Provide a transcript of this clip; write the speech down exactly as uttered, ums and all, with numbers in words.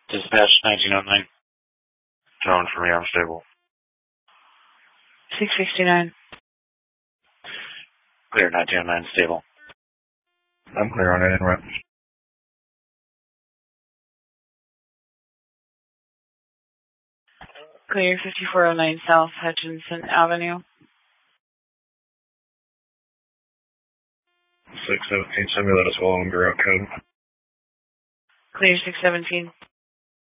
Dispatch nineteen oh nine. Drone for me, I'm stable. six sixty-nine. Clear, nineteen oh nine, stable. I'm clear on it, en route. Clear, fifty-four oh nine South Hutchinson Avenue. six seventeen, send me that as well on the route code. Clear, six seventeen.